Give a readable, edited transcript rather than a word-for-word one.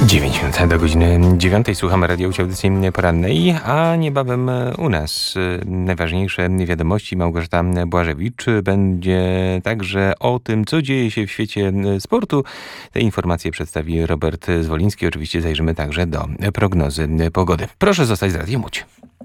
9 minut do godziny 9. Słuchamy radiowej audycji porannej, a niebawem u nas najważniejsze wiadomości. Małgorzata Błażewicz będzie także o tym, co dzieje się w świecie sportu. Te informacje przedstawi Robert Zwoliński. Oczywiście zajrzymy także do prognozy pogody. Proszę zostać z Radiem Łódź.